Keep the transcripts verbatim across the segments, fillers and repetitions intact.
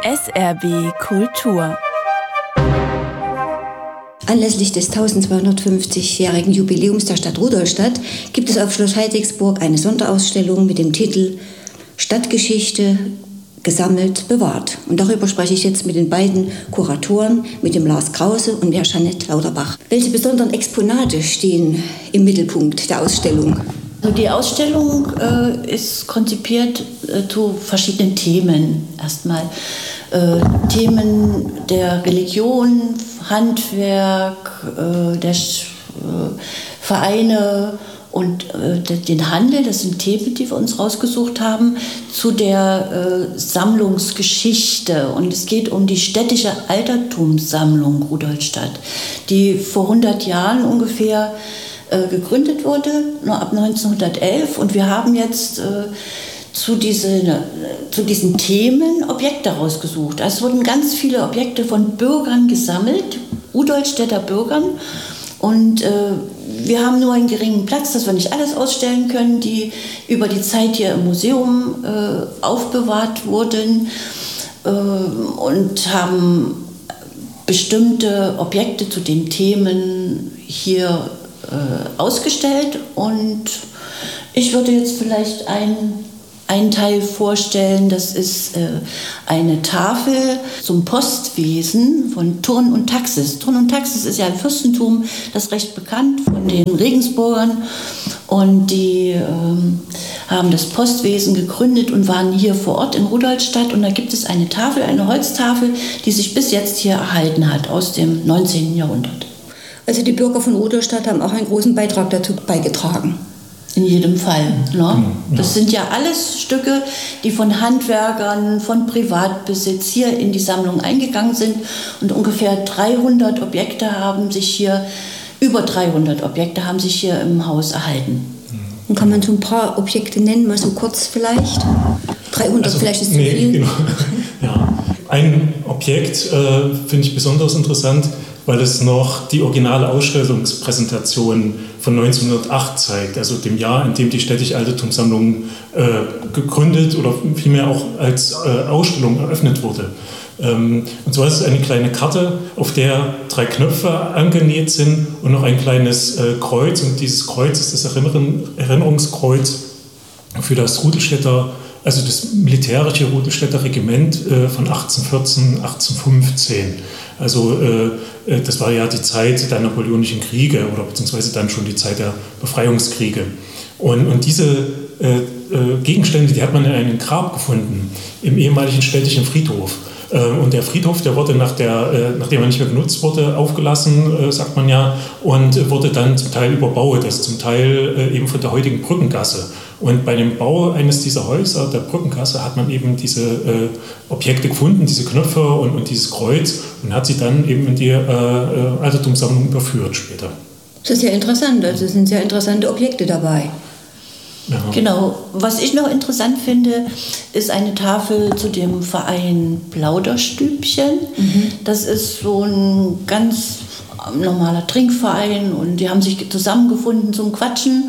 S R B Kultur. Anlässlich des eintausendzweihundertfünfzigjährigen Jubiläums der Stadt Rudolstadt gibt es auf Schloss Heidigsburg eine Sonderausstellung mit dem Titel Stadtgeschichte gesammelt, bewahrt. Und darüber spreche ich jetzt mit den beiden Kuratoren, mit dem Lars Krause und der Jeanette Lauterbach. Welche besonderen Exponate stehen im Mittelpunkt der Ausstellung? Also die Ausstellung äh, ist konzipiert äh, zu verschiedenen Themen. Erstmal äh, Themen der Religion, Handwerk, äh, der äh, Vereine und äh, den Handel. Das sind Themen, die wir uns rausgesucht haben, zu der äh, Sammlungsgeschichte. Und es geht um die städtische Altertumssammlung Rudolstadt, die vor hundert Jahren ungefähr äh, gegründet wurde, nur ab neunzehnhundertelf. Und wir haben jetzt äh, zu, diese, äh, zu diesen Themen Objekte rausgesucht. Es wurden ganz viele Objekte von Bürgern gesammelt, Rudolstädter Bürgern. Und äh, wir haben nur einen geringen Platz, dass wir nicht alles ausstellen können, die über die Zeit hier im Museum äh, aufbewahrt wurden äh, und haben bestimmte Objekte zu den Themen hier äh, ausgestellt. Und ich würde jetzt vielleicht ein Einen Teil vorstellen, das ist äh, eine Tafel zum Postwesen von Thurn und Taxis. Thurn und Taxis ist ja ein Fürstentum, das ist recht bekannt von den Regensburgern. Und die ähm, haben das Postwesen gegründet und waren hier vor Ort in Rudolstadt. Und da gibt es eine Tafel, eine Holztafel, die sich bis jetzt hier erhalten hat, aus dem neunzehnten Jahrhundert. Also die Bürger von Rudolstadt haben auch einen großen Beitrag dazu beigetragen. In jedem Fall. Ne? Genau, ja. Das sind ja alles Stücke, die von Handwerkern, von Privatbesitz hier in die Sammlung eingegangen sind. Und ungefähr dreihundert Objekte haben sich hier, über dreihundert Objekte haben sich hier im Haus erhalten. Und kann man so ein paar Objekte nennen, mal so kurz vielleicht? dreihundert also, vielleicht ist zu nee, viel. Genau. Ja. Ein Objekt äh, finde ich besonders interessant, weil es noch die originale Ausstellungspräsentation von neunzehnhundertacht zeigt, also dem Jahr, in dem die städtische Altertumssammlung äh, gegründet oder vielmehr auch als äh, Ausstellung eröffnet wurde. Ähm, und zwar ist es eine kleine Karte, auf der drei Knöpfe angenäht sind und noch ein kleines äh, Kreuz. Und dieses Kreuz ist das Erinnerung, Erinnerungskreuz für das Rudolstädter, also das militärische Rudolstädter Regiment äh, von achtzehnhundertvierzehn, achtzehnhundertfünfzehn. Also äh, das war ja die Zeit der Napoleonischen Kriege oder beziehungsweise dann schon die Zeit der Befreiungskriege. Und, und diese äh, äh, Gegenstände, die hat man in einem Grab gefunden, im ehemaligen städtischen Friedhof. Äh, und der Friedhof, der wurde, nach der, äh, nachdem er nicht mehr genutzt wurde, aufgelassen, äh, sagt man ja, und äh, wurde dann zum Teil überbaut, also zum Teil äh, eben von der heutigen Brückengasse. Und bei dem Bau eines dieser Häuser, der Brückengasse, hat man eben diese äh, Objekte gefunden, diese Knöpfe und, und dieses Kreuz und hat sie dann eben in die äh, äh, Altertumssammlung überführt später. Das ist ja interessant, also es sind sehr interessante Objekte dabei. Ja. Genau. Was ich noch interessant finde, ist eine Tafel zu dem Verein Plauderstübchen. Mhm. Das ist so ein ganz normaler Trinkverein und die haben sich zusammengefunden zum Quatschen.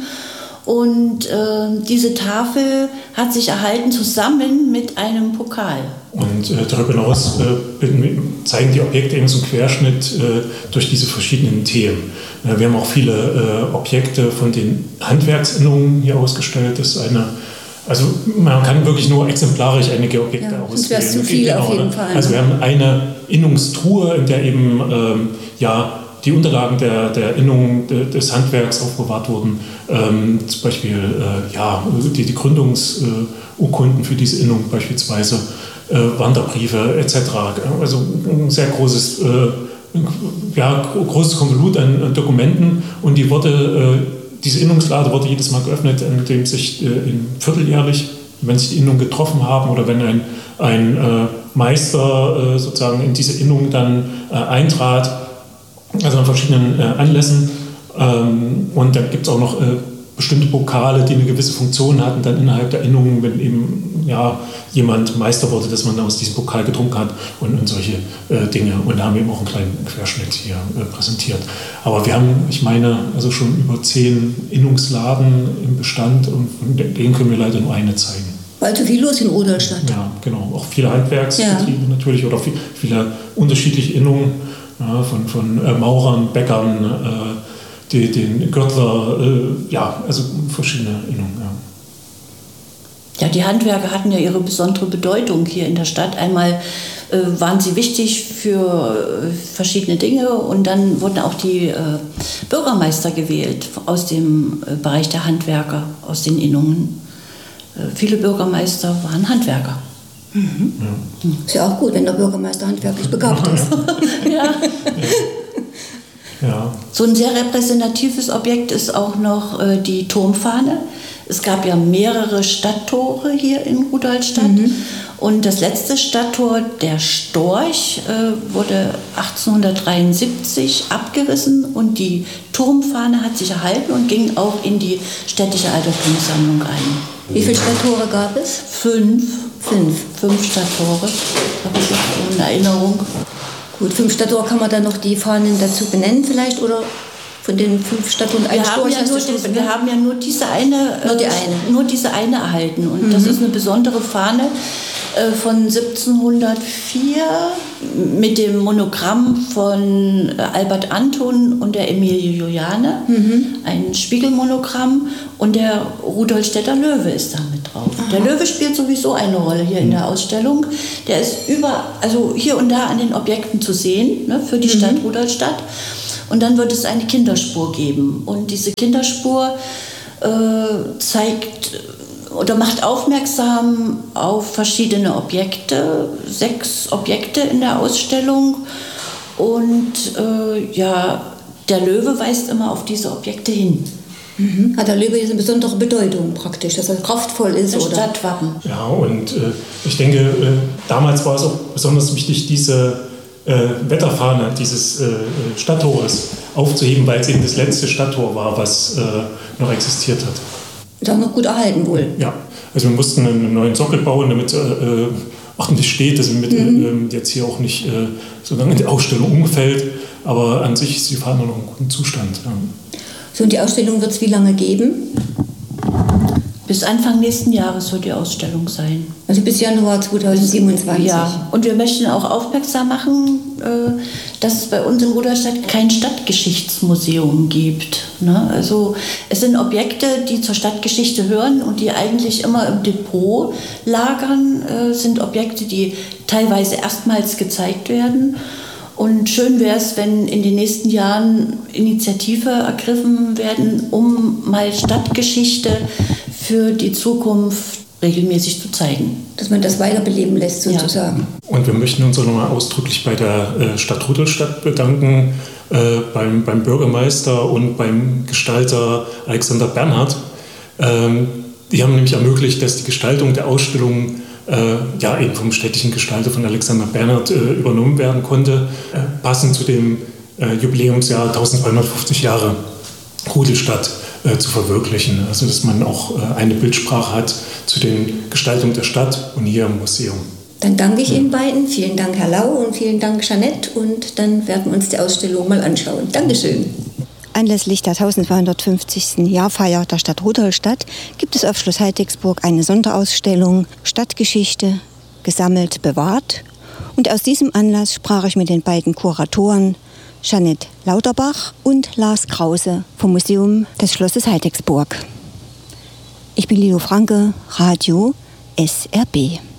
Und äh, diese Tafel hat sich erhalten zusammen mit einem Pokal. Und äh, darüber hinaus äh, zeigen die Objekte eben so einen Querschnitt äh, durch diese verschiedenen Themen. Äh, wir haben auch viele äh, Objekte von den Handwerksinnungen hier ausgestellt. Das ist eine, also man kann wirklich nur exemplarisch einige Objekte ja, auswählen. Das wäre zu viel genau, auf jeden Fall. Also wir haben eine Innungstruhe, in der eben ähm, ja die Unterlagen der, der Innung de, des Handwerks aufbewahrt wurden. Ähm, zum Beispiel äh, ja, die, die Gründungsurkunden äh, für diese Innung beispielsweise, äh, Wanderbriefe et cetera. Also ein sehr großes, äh, ja, großes Konvolut an, an Dokumenten. Und die wurde, äh, diese Innungslade wurde jedes Mal geöffnet, indem sich äh, in vierteljährlich, wenn sich die Innungen getroffen haben oder wenn ein, ein äh, Meister äh, sozusagen in diese Innung dann äh, eintrat, also an verschiedenen äh, Anlässen. Ähm, und dann gibt es auch noch äh, bestimmte Pokale, die eine gewisse Funktion hatten, dann innerhalb der Innungen, wenn eben ja, jemand Meister wurde, dass man aus diesem Pokal getrunken hat und, und solche äh, Dinge. Und da haben wir eben auch einen kleinen Querschnitt hier äh, präsentiert. Aber wir haben, ich meine, also schon über zehn Innungsladen im Bestand und von denen können wir leider nur eine zeigen. Weil so viel los in Rudolstadt. Ja, genau. Auch viele Handwerksbetriebe ja. natürlich oder viel, viele unterschiedliche Innungen ja, von, von äh, Maurern, Bäckern, äh, die, den Gürtler, äh, ja, also verschiedene Innungen. Ja. Ja, die Handwerker hatten ja ihre besondere Bedeutung hier in der Stadt. Einmal äh, waren sie wichtig für äh, verschiedene Dinge und dann wurden auch die äh, Bürgermeister gewählt aus dem äh, Bereich der Handwerker, aus den Innungen. Äh, viele Bürgermeister waren Handwerker. Mhm. Ja. Ist ja auch gut, wenn der Bürgermeister handwerklich begabt ist. Ja. Ja. Ja. So ein sehr repräsentatives Objekt ist auch noch äh, die Turmfahne. Es gab ja mehrere Stadttore hier in Rudolstadt. Mhm. Und das letzte Stadttor, der Storch, äh, wurde achtzehnhundertdreiundsiebzig abgerissen und die Turmfahne hat sich erhalten und ging auch in die städtische Altertumssammlung ein. Wie viele Stadttore gab es? Fünf. Fünf. Fünf Stadttore, habe ich noch in Erinnerung. Gut, fünf Stadttore, kann man dann noch die Fahnen dazu benennen vielleicht, oder? Von den fünf Stadttore ein wir, haben ja nur das, wir haben ja nur diese eine, nur die eine, nur diese eine erhalten. Und mhm. das ist eine besondere Fahne äh, von siebzehnhundertvier mit dem Monogramm von äh, Albert Anton und der Emilie Juliane, mhm. ein Spiegelmonogramm, und der Rudolstädter Löwe ist da mit drauf. Aha. Der Löwe spielt sowieso eine Rolle hier in der Ausstellung. Der ist über, also hier und da an den Objekten zu sehen, ne, für die mhm. Stadt Rudolstadt. Und dann wird es eine Kinderspur geben. Und diese Kinderspur äh, zeigt oder macht aufmerksam auf verschiedene Objekte, sechs Objekte in der Ausstellung. Und äh, ja, der Löwe weist immer auf diese Objekte hin. Mhm. Hat der Löwe jetzt eine besondere Bedeutung praktisch, dass er kraftvoll ist? Das oder? Stadtwappen. Ja, und äh, ich denke, äh, damals war es auch besonders wichtig, diese Äh, Wetterfahne dieses äh, Stadttores aufzuheben, weil es eben das letzte Stadttor war, was äh, noch existiert hat. Ist auch noch gut erhalten wohl. Ja, also wir mussten einen neuen Sockel bauen, damit es äh, ordentlich steht, dass es mhm. äh, jetzt hier auch nicht äh, so lange in die Ausstellung umfällt, aber an sich ist die Fahne noch in gutem Zustand. Ja. So, und die Ausstellung wird es wie lange geben? Bis Anfang nächsten Jahres wird die Ausstellung sein. Also bis Januar zweitausendsiebenundzwanzig. Ja, und wir möchten auch aufmerksam machen, dass es bei uns in Rudolstadt kein Stadtgeschichtsmuseum gibt. Also es sind Objekte, die zur Stadtgeschichte hören und die eigentlich immer im Depot lagern, sind Objekte, die teilweise erstmals gezeigt werden. Und schön wäre es, wenn in den nächsten Jahren Initiative ergriffen werden, um mal Stadtgeschichte für die Zukunft regelmäßig zu zeigen. Dass man das weiterbeleben lässt, sozusagen. Ja. Und wir möchten uns auch nochmal ausdrücklich bei der äh, Stadt Rudolstadt bedanken, äh, beim, beim Bürgermeister und beim Gestalter Alexander Bernhard. Ähm, die haben nämlich ermöglicht, dass die Gestaltung der Ausstellung äh, ja, eben vom städtischen Gestalter von Alexander Bernhard äh, übernommen werden konnte, äh, passend zu dem äh, Jubiläumsjahr eintausendzweihundertfünfzig Jahre Rudolstadt äh, zu verwirklichen. Also dass man auch äh, eine Bildsprache hat zu den Gestaltungen der Stadt und hier im Museum. Dann danke ich ja. Ihnen beiden. Vielen Dank, Herr Lau, und vielen Dank, Jeanette. Und dann werden wir uns die Ausstellung mal anschauen. Dankeschön. Anlässlich der eintausendzweihundertfünfzigsten Jahrfeier der Stadt Rudolstadt gibt es auf Schloss Heidigsburg eine Sonderausstellung Stadtgeschichte, gesammelt, bewahrt. Und aus diesem Anlass sprach ich mit den beiden Kuratoren Jeanette Lauterbach und Lars Krause vom Museum des Schlosses Heidigsburg. Ich bin Lilo Franke, Radio S R B.